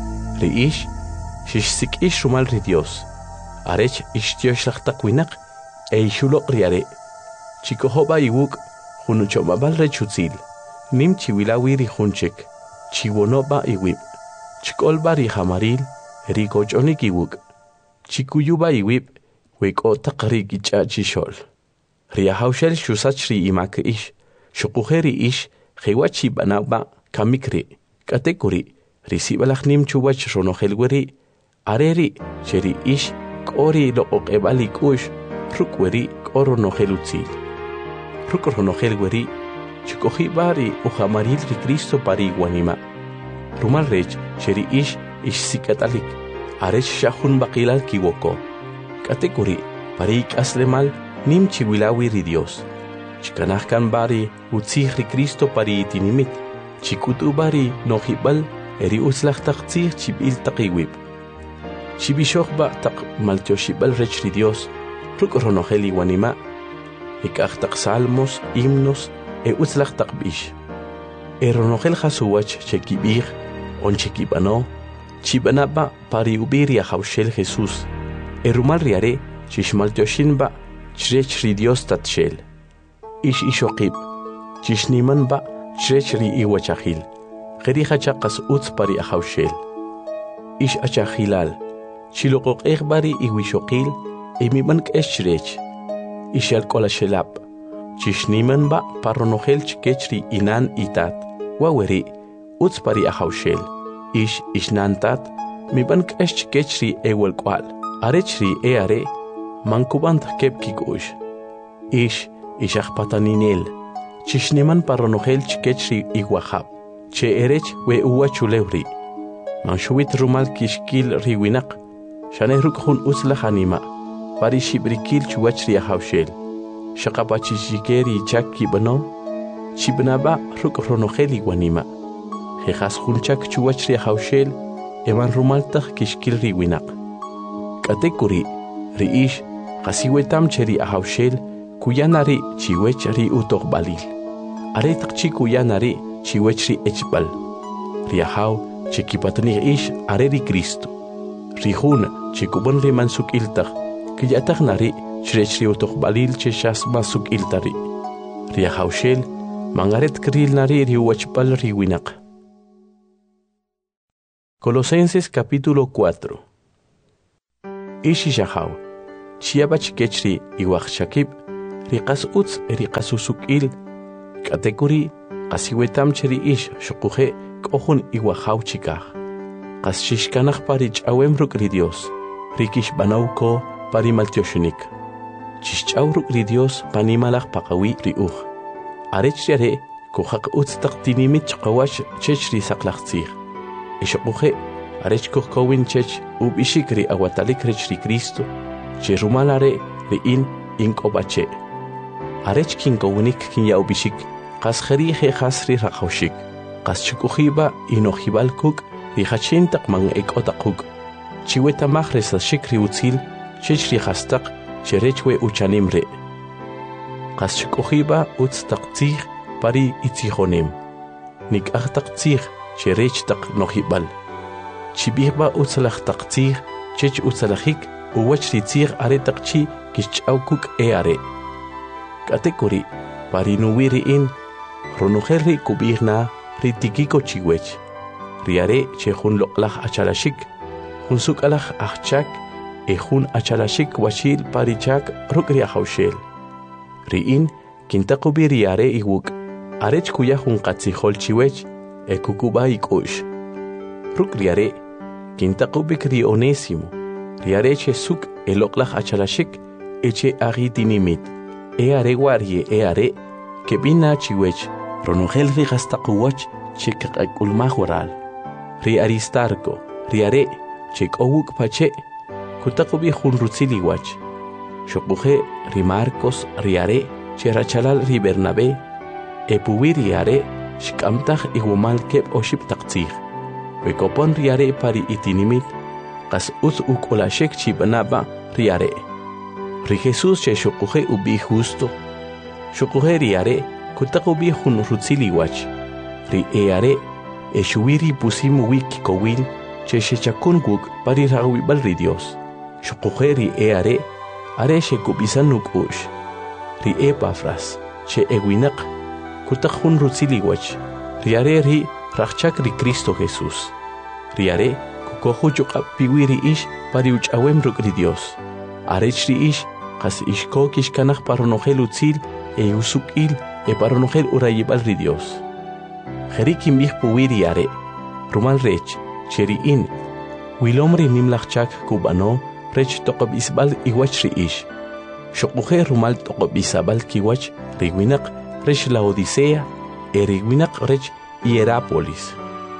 [SPEAKER 1] Riish, shishsik ish rumal ri Dios. Arech ishtioshachtak winak, e ishulok riare. Chikohoba iwuk, hunuchomabal rechutzil. Nim chiwilawi ri hunchek, chiwonoba iwib. Chikolba ri hamaril, rikochonik iwuk. Chikuyuba iwib, weko taqri gichachi shol. Ria haushel shusachri imak ish, shukuheri ish, hewachi banaba, kamikri, katekuri, risibalachnim chubach ronohelweri, areri, sheri ish, kori lo okebali kush, rukweri, koro nohelutzil. Rukronohelweri, chikohibari, uhamaril ri Cristo pari guanima. Rumal rech, sheri ish, ish sikatalik, arech shahun bakilal kiwoko. Katekuri, parik aslemal, nim chiwilawi ri Dios. Chikanahkan bari, utzih ri Cristo pari itinimit. Chikutu bari, nohibal, eri uslach taktzih chibil takiwib. Chibishoch ba tak maltioshibal rech ri Dios, rukronoheli wanima. Ikach tak salmos, himnos, e uslach takbish. Eronohel hasuwach chekibir, on chekibano, chibanaba pari ubiria haushel Jesús. Erumal riare, chishmaltioshin ba, chrech ri Dios tatshel. Ish ishokib, chishniman ba, chrech ri iwachahil. Geri hachakas utz pari ahaushel. Ish achahilal, chilokok ekbari iwishokil, emiman keshrech. Ish alkola shelap, chishniman ba, paronohel chkechri inan itat. Waweri, utz pari ahaushel. Ish ishnantat, miban kesh chkechri ewelkwal. Arechri e are, mankubant kepkikush. Ish, ishach pataninel. Chishneman paronohel chkechri iguahab. Che erech we uwachulewri. Manshuit rumal kishkil riwinak. Shaneruk hun uslach anima. Pari shibrikil chuachri ahaushel. Shakapachishikeri chaki bano. Chibnaba ruk ronoheli guanima. Jejas hunchak chuachri ahaushel. Eman rumaltach kishkil riwinak. Katekuri, riish, kasiwetam cheri ahaushel, kuyanari chiwech ri utok balil. Aretak chi kuyanari chiwech ri echbal. Riahaw, chikipatni ish areri Cristo. Rihun, chikubon ri mansuk iltak, kiyatak nari chrech ri utok balil cheshas masuk iltari. Riahaushel, mangaret kril nari ri uachbal ri winak. Colosenses capítulo cuatro. ishi shahaw chiabach kechri iwaq shakib riqas uts riqas usukil katekuri qasiwetam cheri ish shuquje k'ojun iwahaw chikaj qas shishkanaj pari ch'awem ruk' ri Dios rikish banawko pari maltioxunik chishch'aw ruk' ri Dios panimalaj paqawi ri uj arech riare kujaq utz taq tinimit chqawash chech ri saqlaj tzij ixuquje arech kujkowin chech ub'ixik ri awatalik rech ri Cristo che rumal are ri in ink'obache arech kinkowinik kinya'ub'ixik qas jerije qas ri raqawxik qas chukujiba inojibal kuk ri jachin taq man ek'otaquk chiwetamaj resashik ri utzil chech ri qastaq cherech we uchanim re qas chukujiba utz taq tzij pari itzijonem nik'aj taq tzij cherech taq nojibal chibijba utzalaj taq tzij chech utzalajik uwach ri tzij are taq chi kixch'aw kuk e are k'atekuri pari nuwi ri in runujel ri kub'ijna ri tikiko chiwech ri are che jun loq'laj achalaxik jun suk'alaj ajchak e jun achalaxik wachil pari chak ruk' ri ajawxel ri in kintaqubi ri are iwuk' arech kuya jun qatzijol chiwech e kukuba ik'u'x ruk' ri are kintaqubik ri Onésimo ri are che suk' e loq'laj achalaxik e che agi tinimit e are warye e are keb'ina chiwech ronujel ri qastaquwach che kaq'ak'ulmaj waral ri Aristarco ri are che k'owuk' pache kutaqubi jun rutzil iwach xuquje ri Marcos ri are che rachalal ri Bernabé e puwi ri are xk'amtaj iwumal keb' oxib taq tzij wekopon ri are pari itinimit qas utz uk'ulaxik chib'anaba ri are ri Jesús che xuquje ub'i justo xuquje ri are kutaq ub'i jun rutzil iwach ri e are e xuwi ri pusim wi kikowil che xechakun wuk' pari raqwib'al ri Dios xuquje ri e are are xekub'isan uk'u'x ri Epafras che ewinaq kutaq jun rutzil iwach ri are ri raqchak ri Cristo Jesús ri are kukoju chuq'ab' piwi ri ix pari uch'awem ruk' ri Dios arech ri ix qas ixko kixkanaj paronojel utzil e usuk'il e paronojel urayib'al ri Dios jeri kinb'ij puwi ri are rumal rech che ri in wilom ri nimlaj chak kub'ano rech toqob'isb'al iwach ri ix xuquje rumal toqob'isab'al kiwach ri winaq rech Laodicea e ri winaq rech Hierápolis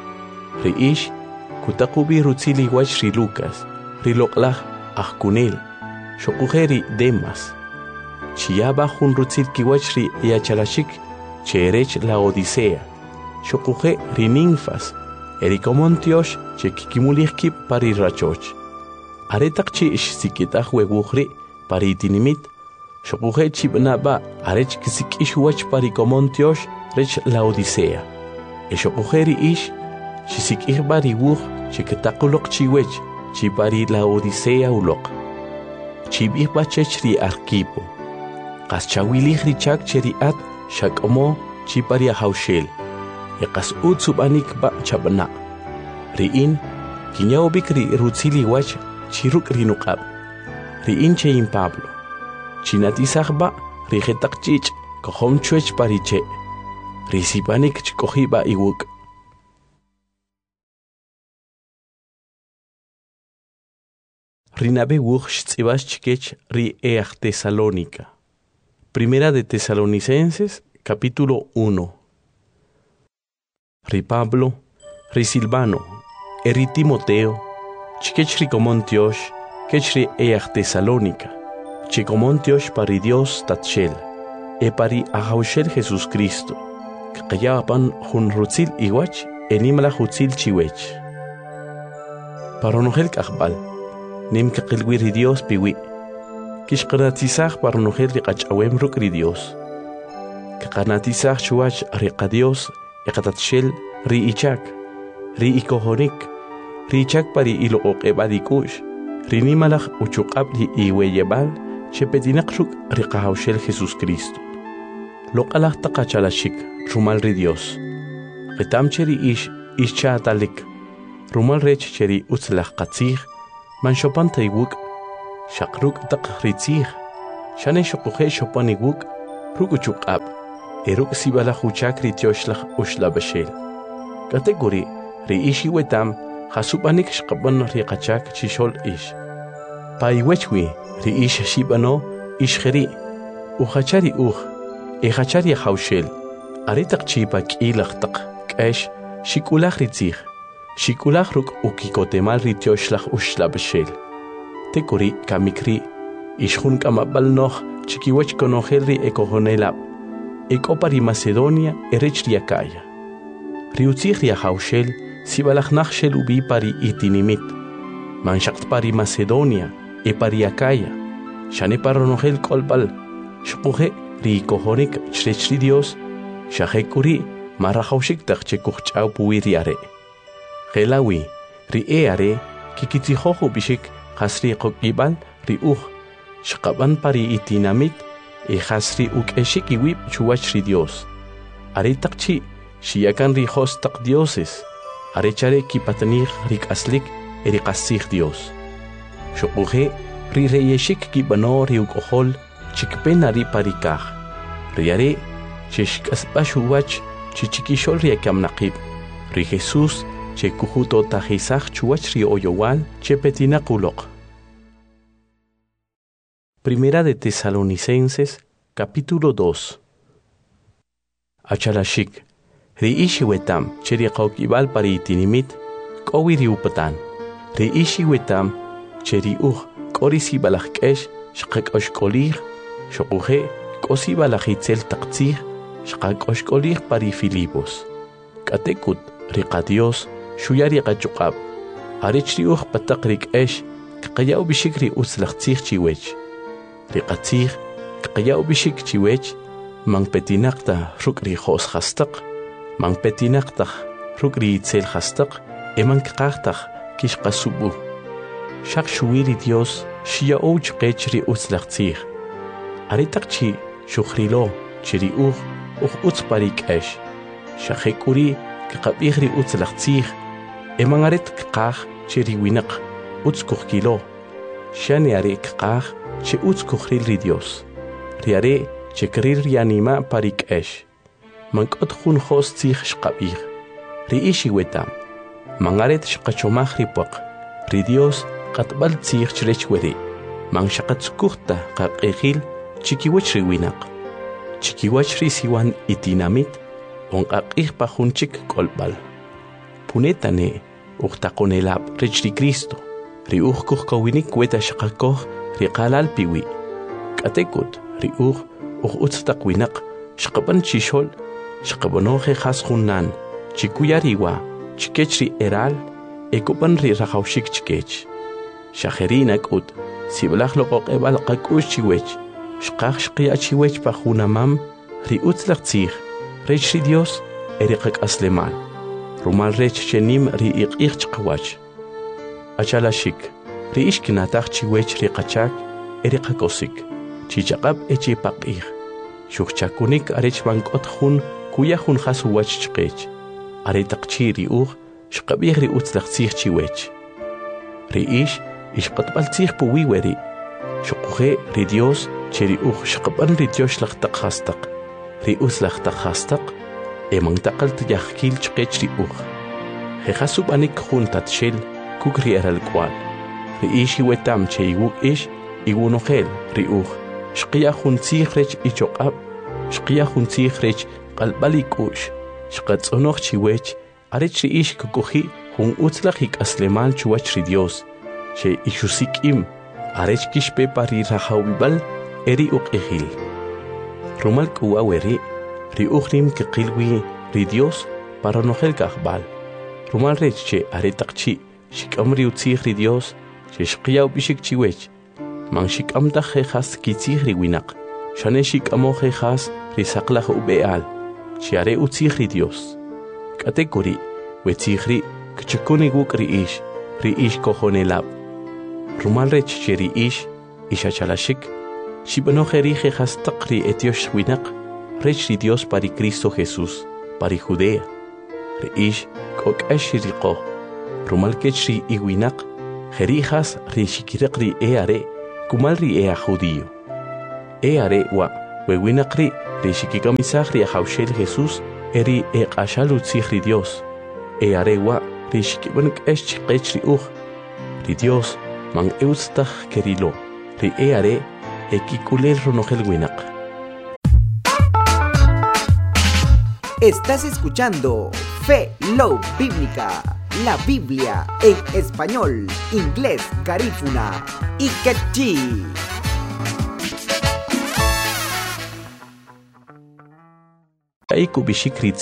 [SPEAKER 1] ri ix kutaqubi rutzil iwach ri Lucas ri loq'laj ajkunel xuquje ri Demas chiyaba jun rutzil kiwach ri yachalaxik che rech Laodicea xuquje ri Ninfas e ri Comontiox che kikimulij kib pari rachoch are taq chi ixsik'itaj wewuj ri pari itinimit xuquje chib'naba arech kisik'ix wach pari Comontiox rech Laodicea e xuquje ri ix xisik'ijb'a ri wuj che kitaq uloq chiwech chi pari Laodicea uloq chib'ijb'a chech ri Arquipo qas chawilij ri chak che ri at xak'omo chi pari ajawxel e qas utz ub'anikb'a chab'na' ri in kinya'ub'ik ri rutzil iwach chi ruk' ri nuq'ab' ri in che in Pablo chinatisajb'a ri jetaq ch'ich' kojom chwech pari che' ri sib'anik chk'ojib'a iwuk' ri nab'e wuj xtz'ib'ax chikech ri e aj Tesalónica Primera de Tesalonicenses capítulo uno ri Pablo ri Silvano e ri Timoteo chikech ri Comontiox kech ri e aj Tesalónica chi Comontiox pari Dios tatxel e pari ajawxel Jesús Cristo kaqayapan jun rutzil iwach e nimlaj utzil chiwech paronojel k'ajb'al nim kaqilwi ri Dios piwi kixqanatisaj paronojel ri qach'awem ruk' ri Dios kaqanatisaj chuwach ri qadios e qatatxel ri ichak ri ikojonik ri ichak pari iloq'oq'eb'al ik'u'x ri nimalaj uchuq'ab' ri iweyeb'al che petinaq ruk' ri qajawxel Jesús Cristo loq'alaj taq achalaxik rumal ri Dios qetam che ri ix ixcha'atalik rumal rech che ri utzlaj qatzij manxopan taywuk' Shakruk tak ritzih. Shane shokuhe shopaniguk. Rukuchuk ab. Eruk sibala huchak ritioshlah ushla bashel. Kategori ri ishi wetam. Hasupanik shkaban riqachak chishol ish. Paiwechwi ri ish shibano ishkheri. Uhachari uh. Ehachari haushel. Aritak chipa kilach tak. Kash. Shikulach ritzih. Shikulach ruk ukikotemal ritioshlah ushla bashel. Tekuri kamikri. Ishun kamabal noch. Chikiwech konohelri ekohonelab. Ekopari Macedonia erech riakaya. Riutzih riahaushel. Sibalach nachshel ubi pari itinimit. Manshakt pari Macedonia. E pari akaya. Shane paronohel kolbal. Shkuhe ri kohonik chrechri Dios. Shahekuri marahaushik tachchekuchau puiriare. Gelawi ri eare kikitihoho bishik hasri kokibal ri uh. Shkaban pari itinamit. E hasri uk eshiki wip chuachri Dios. Are takchi shiakan ri hostak dioses. Arechare kipatanir rik aslik erik asik Dios. Shokuhe ri reyeshik kibano ri uk ohol chikpena ri parikah. Riare chishk asbashuwach chichikishol ri akamnaqib. Ri Jesus che kujuto tajisach chuach ri oyowal che petina kulok. Primera de Tesalonicenses, capítulo dos. Achalashik, ri ishi wetam, cheri qaukibal pari itinimit, kowi ri upatan. Ri ishi wetam, cheri uh, korisi balachkesh, shqak oshkolir, shokuhe, kosi balachitzel taktzir, shqak oshkolir pari Filipos. Katekut, ri qadios, shuyari qachukab. Arechri uh patakrik esh, kqayau bishikri uslachtzir chiwech. Riqatzir, kqayau bishik chiwech, mang petinakta rukri khos khastaq, mang petinakta rukri itzel khastaq, e mang kqaqtaq kishqasubu. Shaq shuwiri Dios, shia ouch qechri utzlaqtzir. Aritaqchi shukhrilo, chiri uh, uh utzparik esh. Shaqekuri, kqabihri utzlaqtzir, e mang arit kqaq chiri winaq, utzkuhkilo. Shani arik kqaq, che uts kuhril ri Dios. Riare che krir rianima parik esh. Mankot khun khos tzih shqabir. Ri ishi wetam. Mangaret shqachomach ripuaq. Ri Dios qatbal tzih chrech weri. Mang shaqatskuhta qaqekhil chikiwach ri winaq. Chikiwach ri siwan itinamit. On qaqih pahunchik kolbal. Punetane uqtaqonelab rich ri Cristo. Ri uqkuh kawinik weta shaqakoh riqalal piwi. Katekut ri uh uh utztaq winaq shqaban chishol shqabanoje khas khunnan chikuyariwa chikechri eral ekopan ri rahaushik chikech. Shaherina kut siblach loqoqebal qakush chiwech shqaq shqiya chiwech pa khunamam ri utzlaq tzih rech ri Dios eriqak aslemal. Rumal rech chenim ri iqih chqawach. Achalashik ri ishkinataq chiwech ri qachak eriqakosik chichaqab echi paqih shukchakunik arech bankot khun kuya khun khasuwach chqech aritaqchi ri uh shqabih ri utzlaqtzih chiwech ri ish ishqatbal tzih puwi weri shuqhe ri Dios cheri uh shqaban ri Dios laqtaq khastaq ri utzlaqtaq khastaq emantaqal tyakhkil chqech ri uh he khasubanik khun tatshel kukri eral kwal. Ri ishi wetam che iwuk ish, iwunohel, ri uh. Shqiya hun tzikhrech ichoqab, shqiya hun tzikhrech qalbalik ush. Shqatzonoch chiwech, arech ri ish kukuhi hun utzlach ik aslemal chuach ri Dios. Che ishusik im, arech kishpe pari rahawibal, eri uk ihil. Rumal kuwa weri, ri uhrim kikilwi ri Dios, para nohel kahbal. Rumal rech che aretaqchi, shikamri utzikh ri Dios, che shqiyaw bishik chiwech. Mang shikamta khas kitzikh ri winaq. Shane shikamo khas ri saqlach ubeal. Che are utzikh ri Dios. Kategori, wetzikh ri kchukuni guk ri ish, ri ish kohonelab. Rumal rech che ri ish, ishachalashik, shibano kheri khas taqri etiosh winaq, rech ri Dios pari Cristo Jesús, pari Judea. Ri ish kok ashiriqo. Rumal kechri iwinaq, jerijas ri shikiraq ri eare, kumal ri ea judío. E are wa wewinakri ri shikikamisaj ri haushel Jesús eri e qashal utzij ri Dios. E are wa ri shikibanik esh chiqech ri uj. Ri Dios man eustaj kerilo. Ri e are e kikulel ronojel winak.
[SPEAKER 3] Estás escuchando Fe Love Bíblica, la Biblia en español, inglés, garífuna y quechí.
[SPEAKER 1] Aiku bishik